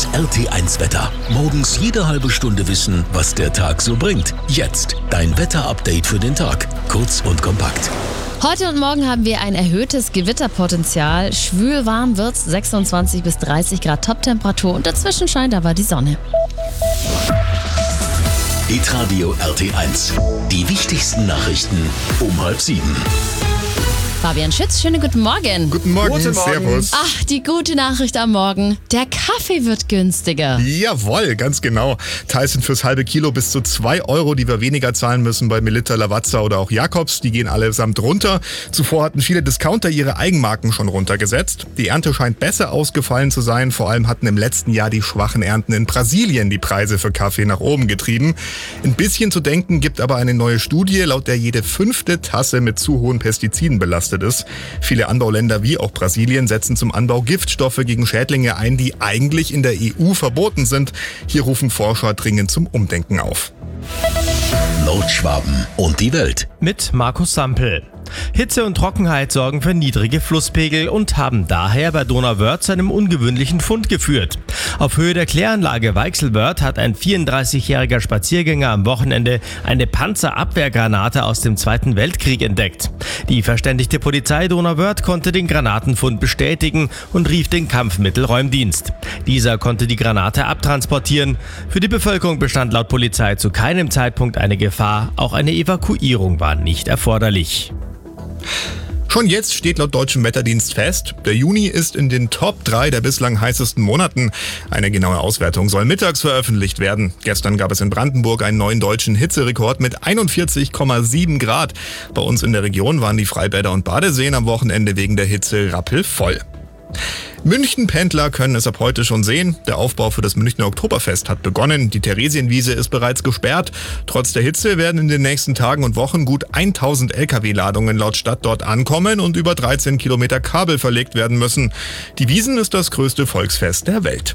Das RT1 Wetter. Morgens jede halbe Stunde wissen, was der Tag so bringt. Jetzt dein Wetterupdate für den Tag. Kurz und kompakt. Heute und morgen haben wir ein erhöhtes Gewitterpotenzial. Schwül warm wird's, 26 bis 30 Grad Toptemperatur und dazwischen scheint aber die Sonne. Hitradio RT1. Die wichtigsten Nachrichten um 6:30. Fabian Schütz, schönen guten Morgen. Guten Morgen, Servus. Ach, die gute Nachricht am Morgen. Der Kaffee wird günstiger. Jawohl, ganz genau. Teils sind fürs halbe Kilo bis zu 2 Euro, die wir weniger zahlen müssen bei Melitta, Lavazza oder auch Jakobs. Die gehen allesamt runter. Zuvor hatten viele Discounter ihre Eigenmarken schon runtergesetzt. Die Ernte scheint besser ausgefallen zu sein. Vor allem hatten im letzten Jahr die schwachen Ernten in Brasilien die Preise für Kaffee nach oben getrieben. Ein bisschen zu denken gibt aber eine neue Studie, laut der jede 5. Tasse mit zu hohen Pestiziden belastet ist. Viele Anbauländer wie auch Brasilien setzen zum Anbau Giftstoffe gegen Schädlinge ein, die eigentlich in der EU verboten sind. Hier rufen Forscher dringend zum Umdenken auf. Nordschwaben und die Welt. Mit Markus Sampel. Hitze und Trockenheit sorgen für niedrige Flusspegel und haben daher bei Donauwörth zu einem ungewöhnlichen Fund geführt. Auf Höhe der Kläranlage Weichselwörth hat ein 34-jähriger Spaziergänger am Wochenende eine Panzerabwehrgranate aus dem Zweiten Weltkrieg entdeckt. Die verständigte Polizei Donauwörth konnte den Granatenfund bestätigen und rief den Kampfmittelräumdienst. Dieser konnte die Granate abtransportieren. Für die Bevölkerung bestand laut Polizei zu keinem Zeitpunkt eine Gefahr. Auch eine Evakuierung war nicht erforderlich. Schon jetzt steht laut deutschem Wetterdienst fest, der Juni ist in den Top 3 der bislang heißesten Monaten. Eine genaue Auswertung soll mittags veröffentlicht werden. Gestern gab es in Brandenburg einen neuen deutschen Hitzerekord mit 41,7 Grad. Bei uns in der Region waren die Freibäder und Badeseen am Wochenende wegen der Hitze rappelvoll. München-Pendler können es ab heute schon sehen. Der Aufbau für das Münchner Oktoberfest hat begonnen. Die Theresienwiese ist bereits gesperrt. Trotz der Hitze werden in den nächsten Tagen und Wochen gut 1000 Lkw-Ladungen laut Stadt dort ankommen und über 13 Kilometer Kabel verlegt werden müssen. Die Wiesn ist das größte Volksfest der Welt.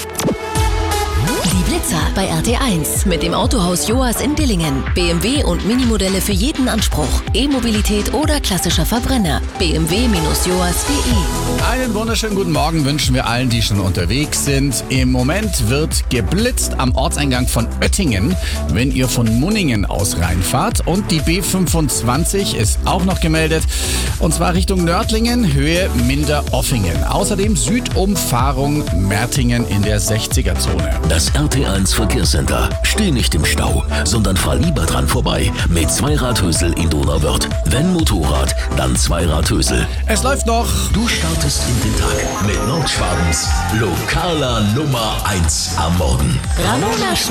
Die Blitzer bei RT1 mit dem Autohaus Joas in Dillingen. BMW und Minimodelle für jeden Anspruch. E-Mobilität oder klassischer Verbrenner. bmw-joas.de. Einen wunderschönen guten Morgen wünschen wir allen, die schon unterwegs sind. Im Moment wird geblitzt am Ortseingang von Oettingen, wenn ihr von Munningen aus reinfahrt. Und die B25 ist auch noch gemeldet. Und zwar Richtung Nördlingen, Höhe Minderoffingen. Außerdem Südumfahrung Mertingen in der 60er-Zone. Das RT1 Verkehrscenter. Steh nicht im Stau, sondern fahr lieber dran vorbei mit Zweiradhösel in Donauwörth. Wenn Motorrad, dann Zweiradhösel. Es läuft noch. Du startest in den Tag mit Nordschwabens lokaler Nummer 1 am Morgen. Ramona